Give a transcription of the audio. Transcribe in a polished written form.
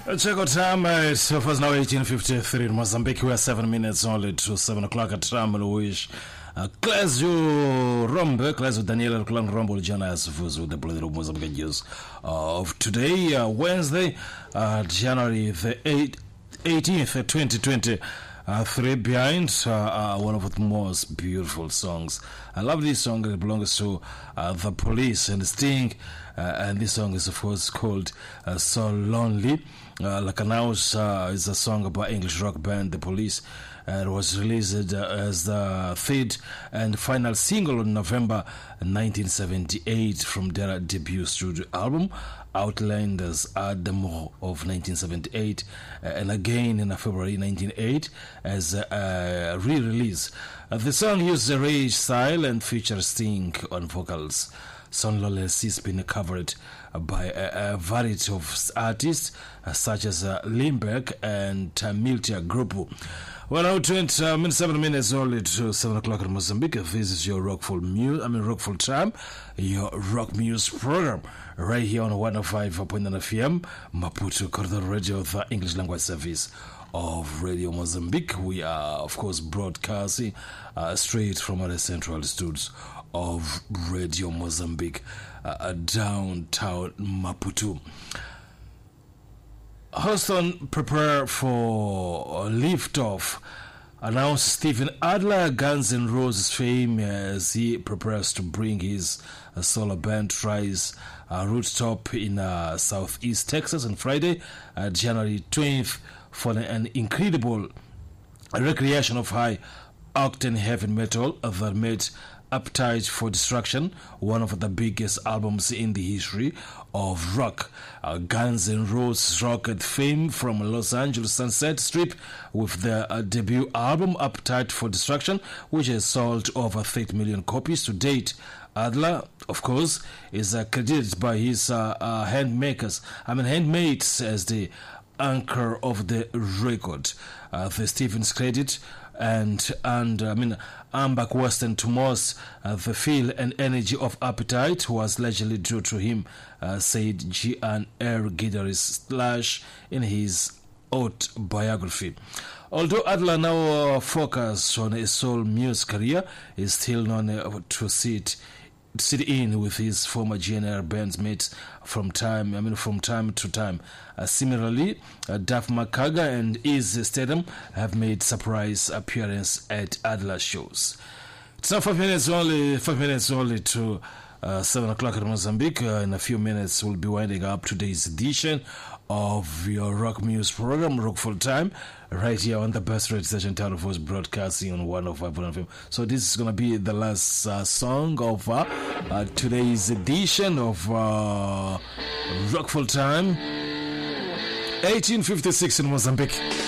Check out time. So far now 18:53 in Mozambique. We are 7 minutes only to 7 o'clock at Tramwish. Klezu Rombe, Klezu Daniel Klan Rombo Jana Sufuzu, the brother of Mozambique news of today, Wednesday, January the 18th, 2020. Three behind one of the most beautiful songs. I love this song. It belongs to The Police and Sting, and this song is of course called So Lonely. Lacanaus is a song about English rock band The Police. It was released as the third and final single in November 1978 from their debut studio album, Outlanders at the Mall of 1978, and again in February 1988 as a re-release. The song uses a rage style and features Sting on vocals. Son Lonely has been covered by a variety of artists such as Limbeck and Miltia Grupo. Well, now 7 minutes only to 7 o'clock in Mozambique. This is your Rockful Time, your Rock Muse program, right here on 105.9 FM, Maputo Corridor Radio, the English language service of Radio Mozambique. We are, of course, broadcasting straight from our central studios of Radio Mozambique, downtown Maputo. Houston prepare for liftoff, announced Stephen Adler, Guns N' Roses fame, as he prepares to bring his solo band Rise rooftop in southeast Texas on Friday, January 20th, for an incredible recreation of high-octane heavy metal that made Appetite for Destruction one of the biggest albums in the history of rock. Guns N' Roses rocket fame from Los Angeles Sunset Strip with their debut album Appetite for Destruction, which has sold over 30 million copies to date. Adler, of course, is credited by his handmates as the anchor of the record. The Stevens credit and Ambach Western Thomas, the feel and energy of Appetite was largely due to him, said Gian Air guitarist Slash in his autobiography. Although Adler now focuses on a soul music career, is still known to sit in with his former GNR bandmates from time to time. Similarly, Duff McKagan and Izzy Stedham have made surprise appearance at Adler shows. It's now 5 minutes only to 7 o'clock in Mozambique. In a few minutes, we'll be winding up today's edition of your Rock Muse program, Rockful Time, right here on the best radio station, Town of Voice, broadcasting on 105.1 FM. So this is going to be the last song of today's edition of Rockful Time, 1856 in Mozambique.